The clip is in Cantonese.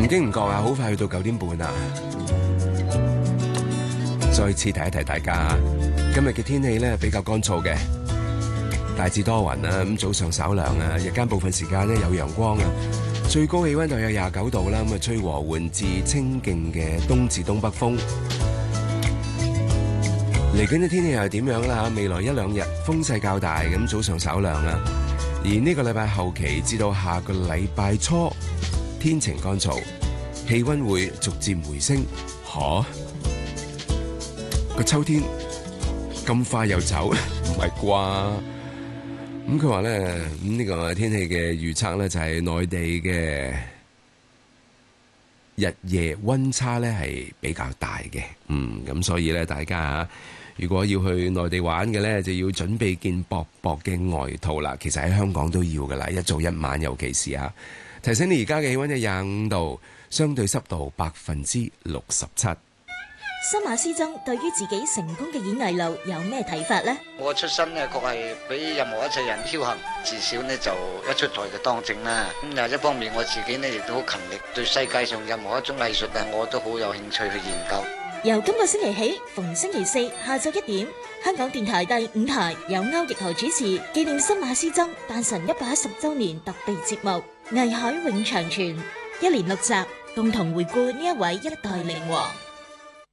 唔經唔覺啊，好快去到9點半啦。再次提一提大家，今日嘅天氣咧比較乾燥嘅，大致多雲啊，咁早上稍涼啊，日間部分時間咧有陽光啊，最高氣溫大約29度啦，咁啊吹和緩至清勁嘅東至東北風。嚟緊嘅天氣又係點樣啦？未來1-2日風勢較大，咁早上稍涼啦。而呢個禮拜後期至到下個禮拜初，天晴乾燥，氣溫會逐漸回升。個秋天咁快又走，唔係啩？咁佢話咧，呢個天氣嘅預測咧就係內地嘅日夜溫差咧係比較大嘅。咁所以咧大家如果要去內地玩嘅咧，就要準備件薄薄嘅外套啦。其實喺香港都要噶啦，一早一晚，尤其是提醒你而家嘅氣溫係25度，相對濕度67%。 新馬師曾對於自己成功嘅演藝路有咩睇法呢？ 我出身呢，確係比任何一切人僥倖，至少呢就一出台就當正啦。咁又一方面我自己呢亦都好勤力，對世界上任何一種藝術啊，我都好有興趣去研究。 由今個星期起，逢星期4下晝1點，香港電台第5台有歐奕豪主持紀念新馬師曾誕辰110週年特備節目《藝海永長存》，1連6集，共同回顧呢一位一代名王。